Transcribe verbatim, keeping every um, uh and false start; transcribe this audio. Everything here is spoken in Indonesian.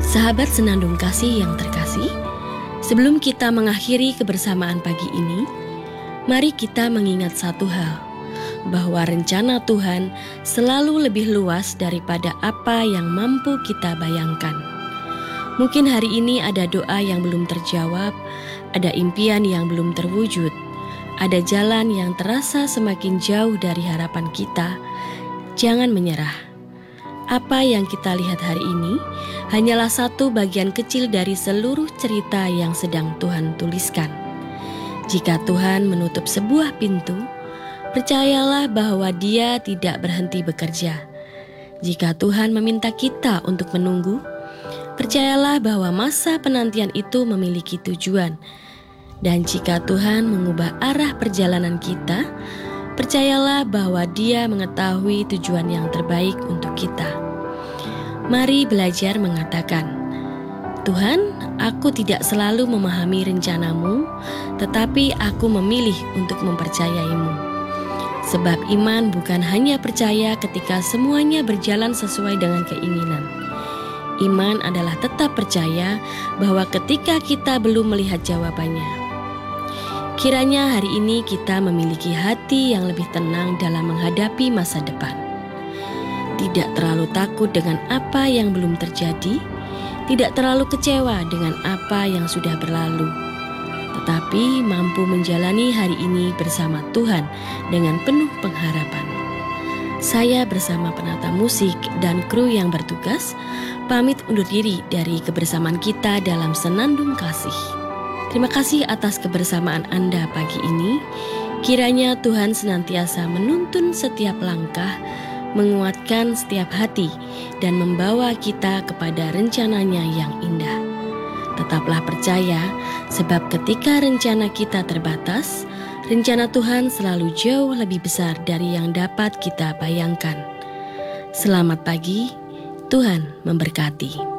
Sahabat Senandung Kasih yang terkasih, sebelum kita mengakhiri kebersamaan pagi ini, mari kita mengingat satu hal, bahwa rencana Tuhan selalu lebih luas daripada apa yang mampu kita bayangkan. Mungkin hari ini ada doa yang belum terjawab, ada impian yang belum terwujud, ada jalan yang terasa semakin jauh dari harapan kita. Jangan menyerah. Apa yang kita lihat hari ini hanyalah satu bagian kecil dari seluruh cerita yang sedang Tuhan tuliskan. Jika Tuhan menutup sebuah pintu, percayalah bahwa Dia tidak berhenti bekerja. Jika Tuhan meminta kita untuk menunggu, percayalah bahwa masa penantian itu memiliki tujuan. Dan jika Tuhan mengubah arah perjalanan kita, percayalah bahwa Dia mengetahui tujuan yang terbaik untuk kita. Mari belajar mengatakan, Tuhan, aku tidak selalu memahami rencanamu, tetapi aku memilih untuk mempercayaimu. Sebab iman bukan hanya percaya ketika semuanya berjalan sesuai dengan keinginan. Iman adalah tetap percaya bahwa ketika kita belum melihat jawabannya. Kiranya hari ini kita memiliki hati yang lebih tenang dalam menghadapi masa depan. Tidak terlalu takut dengan apa yang belum terjadi, tidak terlalu kecewa dengan apa yang sudah berlalu, tetapi mampu menjalani hari ini bersama Tuhan dengan penuh pengharapan. Saya bersama penata musik dan kru yang bertugas, pamit undur diri dari kebersamaan kita dalam Senandung Kasih. Terima kasih atas kebersamaan Anda pagi ini. Kiranya Tuhan senantiasa menuntun setiap langkah, menguatkan setiap hati, dan membawa kita kepada rencananya yang indah. Tetaplah percaya, sebab ketika rencana kita terbatas, rencana Tuhan selalu jauh lebih besar dari yang dapat kita bayangkan. Selamat pagi, Tuhan memberkati.